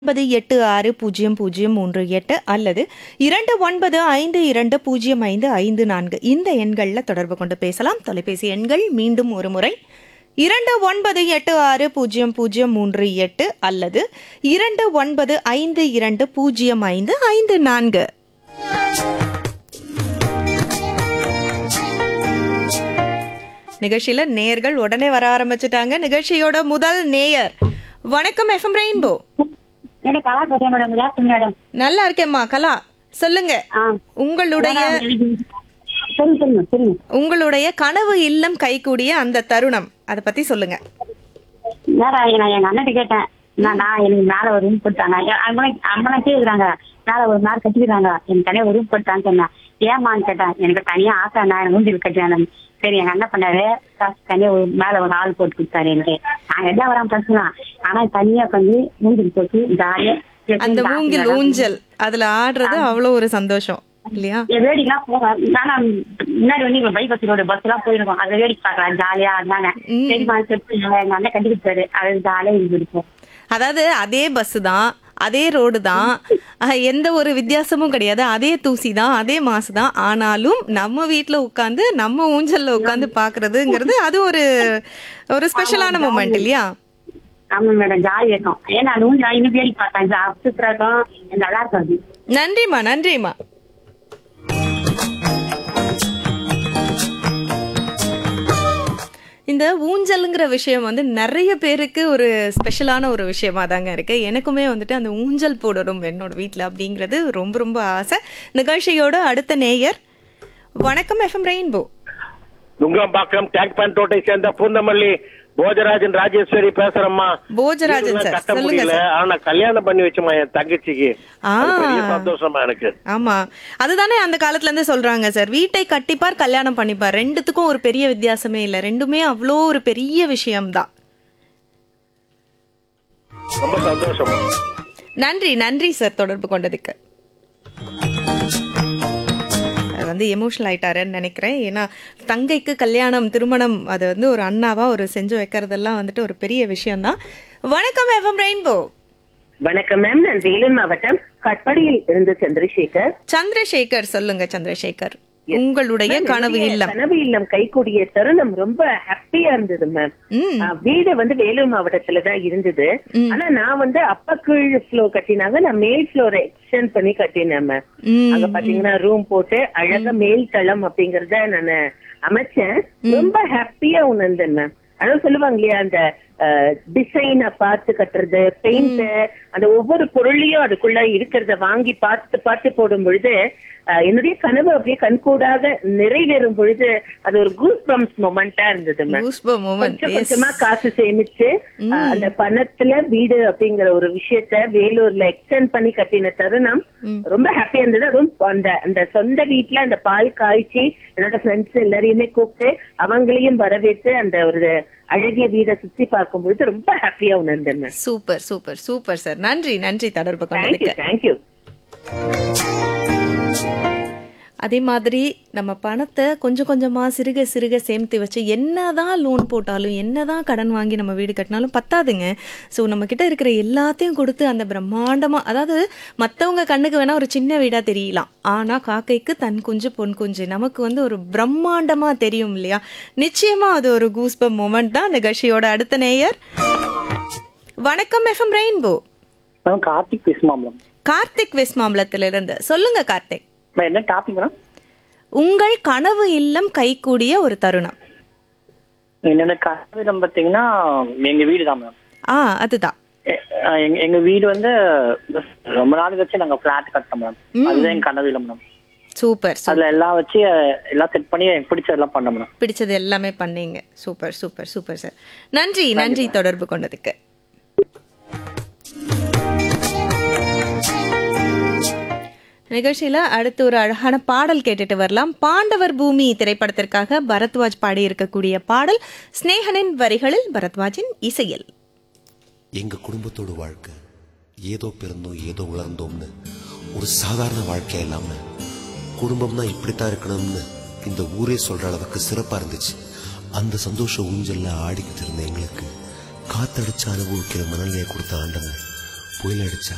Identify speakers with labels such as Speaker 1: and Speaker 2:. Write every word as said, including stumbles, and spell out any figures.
Speaker 1: ஒன்பது எட்டு ஆறு பூஜ்ஜியம் பூஜ்ஜியம் மூன்று எட்டு அல்லது இரண்டு ஒன்பது ஐந்து இரண்டு பூஜ்ஜியம் ஐந்து ஐந்து நான்கு இந்த எண்களில் தொடர்பு கொண்டு பேசலாம். தொலைபேசி எண்கள் மீண்டும் ஒரு முறை இரண்டு ஒன்பது எட்டு ஆறு பூஜ்ஜியம் பூஜ்ஜியம் மூன்று எட்டு அல்லது இரண்டு ஒன்பது ஐந்து இரண்டு பூஜ்ஜியம் ஐந்து ஐந்து நான்கு. நிகழ்ச்சியில நேயர்கள் உடனே வர ஆரம்பிச்சுட்டாங்க. நிகழ்ச்சியோட முதல் நேயர் வணக்கம் எஃப்எம் ரெயின்போ. நல்லா இருக்கேம்மா கலா, சொல்லுங்க உங்களுடைய உங்களுடைய கனவு இல்லம் கைகூடிய அந்த தருணம் அத பத்தி சொல்லுங்க.
Speaker 2: நான் எங்க அண்ணன் கேட்டேன், நான் எனக்கு மேல ஒரு ரூம் போட்டாங்க, அம்மனா கேக்குறாங்க மேல ஒரு நாள் கட்டிக்கிறாங்க, எனக்கு தனியா ஒரு ரூம் போட்டான்னு சொன்னேன். ஏமான்னு கேட்டேன், எனக்கு தனியா ஆசை, நான் எனக்கு மூஞ்சில் கட்டுவேன். சரி எங்க அண்ணன் பண்ணாரு, காசு தனியா ஒரு மேல ஒரு ஆள் போட்டு கொடுத்தாரு எனக்கு. நான் எல்லாம் வராம பிரச்சனை, ஆனா தனியா பண்ணி மூஞ்சில் போட்டு ஜாலியா
Speaker 1: அந்த மூங்கில் ஊஞ்சல் அதுல ஆடுறது அவ்வளவு ஒரு சந்தோஷம் இல்லையா?
Speaker 2: வேடிக்கைலாம் போறேன். ஆனா முன்னாடி வந்து பைக் வசதியோட பஸ் எல்லாம் போயிருக்கோம், அதை வேடிக்கை பாக்கலாம் ஜாலியா இருந்தாங்க. சரிமா எங்க அண்ணன் கட்டி கொடுத்தாரு, அது ஜாலியா இருந்திருக்கும்.
Speaker 1: அதாவது அதே பஸ் தான், அதே ரோடு தான், எந்த ஒரு வித்தியாசமும் கிடையாது, அதே தூசி தான், அதே மாசு தான். ஆனாலும் நம்ம வீட்டுல உட்காந்து நம்ம ஊஞ்சல்ல உட்காந்து பாக்குறதுங்கிறது அது ஒரு ஒரு ஸ்பெஷலான மொமெண்ட் இல்லையா?
Speaker 2: ஆமா மேடம், ஜாலி இருக்கும். ஏன்னா ஊஞ்சல் இன்னும் வேடி பார்த்தேன், சூப்பரா இருக்கும், நல்லா இருக்காது.
Speaker 1: நன்றிமா நன்றிமா. இந்த ஊஞ்சலுங்கிற விஷயம் வந்து நிறைய பேருக்கு ஒரு ஸ்பெஷலான ஒரு விஷயமா தாங்க இருக்கு. எனக்குமே வந்துட்டு அந்த ஊஞ்சல் போடணும் என்னோட வீட்டில் அப்படிங்கிறது ரொம்ப ரொம்ப ஆசை. நிகழ்ச்சியோட அடுத்த நேயர் வணக்கம் எஃப்எம் ரெயின்போ.
Speaker 3: நுங்கம்பாக்கம் டேக் பண்டோட்டை சேர்ந்த பூந்தமல்லி போஜராஜன் ராஜேஸ்வரி பேசுறம்மா.
Speaker 1: போஜராஜன் சார் சொல்லுங்க சார்.
Speaker 3: ஆனா கல்யாணம் பண்ணி வச்சுமா என் தங்கச்சிக்கு, சந்தோஷமா எனக்கு.
Speaker 1: ஆமா, அதுதானே அந்த காலத்துல இருந்து சொல்றாங்க சார், வீட்டை கட்டிப்பார் கல்யாணம் பண்ணிப்பார், ரெண்டுத்துக்கும் ஒரு பெரிய வித்தியாசமே இல்ல, ரெண்டுமே அவ்வளோ ஒரு பெரிய விஷயம்தான்.
Speaker 3: ரொம்ப சந்தோஷம்.
Speaker 1: நன்றி நன்றி சார் தொடர்பு கொண்டதுக்கு. வந்து எமோஷனல் ஆயிட்டாருன்னு நினைக்கிறேன். ஏன்னா தங்கைக்கு கல்யாணம் திருமணம் அது வந்து ஒரு அண்ணாவா ஒரு செஞ்சு வைக்கிறதெல்லாம் வந்துட்டு ஒரு பெரிய விஷயம் தான். வணக்கம் எஃப்எம் ரெயின்போ.
Speaker 4: வணக்கம் மேம், நான் வேலூர் மாவட்டம் கட்படியில் இருந்து சந்திரசேகர்.
Speaker 1: சந்திரசேகர் சொல்லுங்க சந்திரசேகர், உங்களுடைய கனவு இல்லம்.
Speaker 4: கனவு இல்லம் கைகூடிய தருணம் ரொம்ப ஹாப்பியா இருந்தது மேம். வீடு வந்து வேலூர் மாவட்டத்துலதான் இருந்தது. ஆனா நான் வந்து அப்ப கீழ் ஃப்ளோர் கட்டினாங்க, நான் மேல் ஃப்ளோர் எக்ஸ்டெண்ட் பண்ணி கட்டினேன் மேம். அங்க பாத்தீங்கன்னா ரூம் போட்டு அழகா மேல் தளம் அப்படிங்கறத நான் அமைச்சேன். ரொம்ப ஹாப்பியா உணர்ந்தேன் மேம். அதாவது சொல்லுவாங்க இல்லையா, அந்த டிசைனை பார்த்து கட்டுறது, பெயிண்ட், அந்த ஒவ்வொரு பொருளையும் அதுக்குள்ள இருக்கிறத வாங்கி பார்த்து பார்த்து போடும் பொழுது என்னுடைய கனவு அப்படியே கண்கூடாக நிறைவேறும் பொழுது அது ஒரு கூஸ் பம்ப்ஸ் மொமெண்டா இருந்தது. கொஞ்சம் கொஞ்சமா காசு சேமிச்சு அந்த பணத்துல வீடு அப்படிங்கிற ஒரு விஷயத்த வேலூர்ல எக்ஸ்டெண்ட் பண்ணி கட்டின தருணம் ரொம்ப ஹாப்பியா இருந்தது. அதுவும் அந்த அந்த சொந்த வீட்டுல அந்த பால் காய்ச்சி என்னோட ஃப்ரெண்ட்ஸ் எல்லாரையுமே கூப்பிட்டு அவங்களையும் வரவேற்று அந்த ஒரு அழகிய வீடை சுத்தி பார்க்கும் பொழுது ரொம்ப ஹாப்பியா உணர்ந்தேன்.
Speaker 1: சூப்பர் சூப்பர் சூப்பர் சார், நன்றி நன்றி தொடர்பு கொண்டதுக்கு.
Speaker 4: தேங்க்யூ.
Speaker 1: அதே மாதிரி நம்ம பணத்தை கொஞ்சம் கொஞ்சமா சிறுக சிறுக சேமித்து வச்சு என்னதான் லோன் போட்டாலும் என்னதான் கடன் வாங்கி நம்ம வீடு கட்டினாலும் பத்தாதுங்க. ஸோ நம்ம கிட்ட இருக்கிற எல்லாத்தையும் கொடுத்து அந்த பிரம்மாண்டமா, அதாவது மற்றவங்க கண்ணுக்கு வேணா ஒரு சின்ன வீடா தெரியலாம், ஆனா காக்கைக்கு தன் குஞ்சு பொன் குஞ்சு நமக்கு வந்து ஒரு பிரம்மாண்டமா தெரியும் இல்லையா? நிச்சயமா அது ஒரு கூஸ்பம் மொமெண்ட் தான். நிகழ்ச்சியோட அடுத்த நேயர் வணக்கம் எஃப்எம் ரெயின்போ.
Speaker 5: கார்த்திக் வெஸ்மாம்பலம்.
Speaker 1: கார்த்திக் வெஸ்மாம்பலத்திலிருந்து சொல்லுங்க கார்த்திக்.
Speaker 5: என்ன டாபிக்?
Speaker 1: உங்கள் கனவு இல்லம் கைகூடிய ஒரு தருணம்.
Speaker 5: என்னோட கனவு இல்லம் பாத்தீங்கன்னா எங்க வீடு தான் மேம்.
Speaker 1: ஆ அதுதான்
Speaker 5: எங்க வீடு வந்து ரொம்ப நாள் வச்சு நாங்க பிளாட் கட்டோம் மேம். அதுதான் எங்க கனவு இல்லம் மேம்.
Speaker 1: சூப்பர்.
Speaker 5: அதுல எல்லாம் வச்சு எல்லாம் செட் பண்ணி எனக்கு பிடிச்சதெல்லாம் பண்ண மேம்.
Speaker 1: பிடிச்சது எல்லாமே பண்ணீங்க. சூப்பர் சூப்பர் சூப்பர் சார், நன்றி நன்றி தொடர்பு கொண்டதுக்கு. நிகழ்ச்சியில அடுத்து ஒரு அழகான பாடல் கேட்டுட்டு வரலாம். பாண்டவர் பூமி திரைப்படத்திற்காக பரத்வாஜ் பாடி இருக்கக்கூடிய பாடல் ஸ்நேகனின் வரிகளில் பரத்வாஜின் இசையில்.
Speaker 6: எங்க குடும்பத்தோட வாழ்க்கை ஏதோ பிறந்தோம் ஏதோ உலர்ந்தோம்னு ஒரு சாதாரண வாழ்க்கை இல்லாம குடும்பம்னா இப்படித்தான் இருக்கணும்னு இந்த ஊரே சொல்ற அளவுக்கு சிறப்பா இருந்துச்சு. அந்த சந்தோஷ ஊஞ்சல்ல ஆடிக்கிட்டு இருந்த எங்களுக்கு காத்தடிச்சு அனுபவிக்கிற மனநிலையை கொடுத்த ஆண்டவன் புயல் அடிச்சா